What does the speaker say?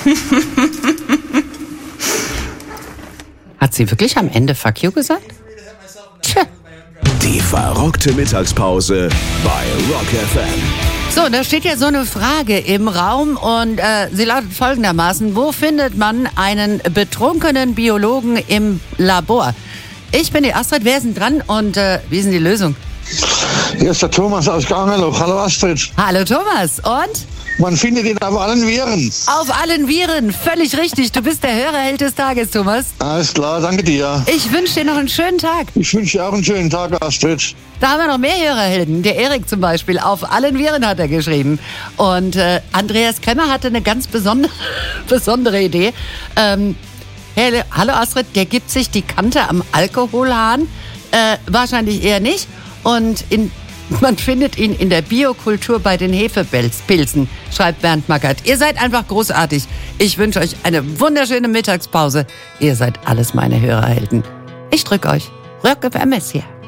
Hat sie wirklich am Ende Fuck you gesagt? Tja. Die verrückte Mittagspause bei Rock FM. So, da steht ja so eine Frage im Raum und sie lautet folgendermaßen: Wo findet man einen betrunkenen Biologen im Labor? Ich bin die Astrid, wer ist denn dran und wie ist denn die Lösung? Hier ist der Thomas aus Gangerloch. Hallo Astrid. Hallo Thomas, und? Man findet ihn auf allen Viren. Auf allen Viren, völlig richtig. Du bist der Hörerheld des Tages, Thomas. Alles klar, danke dir. Ich wünsche dir noch einen schönen Tag. Ich wünsche dir auch einen schönen Tag, Astrid. Da haben wir noch mehr Hörerhelden. Der Erik zum Beispiel, auf allen Viren hat er geschrieben. Und Andreas Kremmer hatte eine ganz besondere Idee. Hallo Astrid, der gibt sich die Kante am Alkoholhahn. Wahrscheinlich eher nicht. Und man findet ihn in der Biokultur bei den Hefepilzen, schreibt Bernd Mackert. Ihr seid einfach großartig. Ich wünsche euch eine wunderschöne Mittagspause. Ihr seid alles meine Hörerhelden. Ich drück euch. Rock FM ist hier.